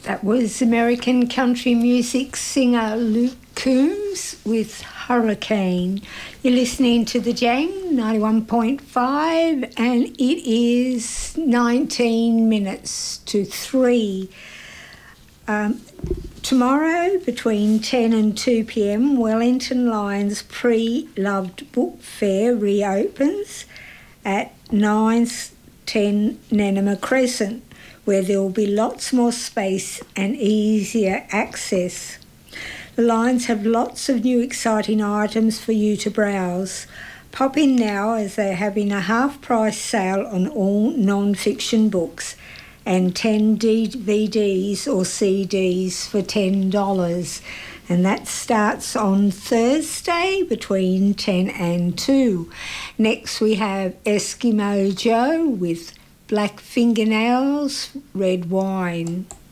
That was American country music singer Luke Combs with Hurricane. You're listening to The Jam 91.5 and it is 19 minutes to 3. Tomorrow between 10 and 2 p.m, Wellington Lions Pre-Loved Book Fair reopens at 910 Nanema Crescent, where there will be lots more space and easier access. The Lions have lots of new exciting items for you to browse. Pop in now as they're having a half-price sale on all non-fiction books and 10 DVDs or CDs for $10. And that starts on Thursday between 10 and 2. Next we have Eskimo Joe with Black Fingernails, Red Wine.